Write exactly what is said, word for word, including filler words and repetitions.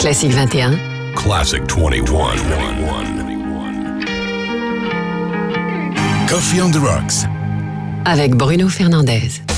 Classique vingt et un. Classic vingt et un. Coffee on the Rocks. Avec Bruno Fernandez.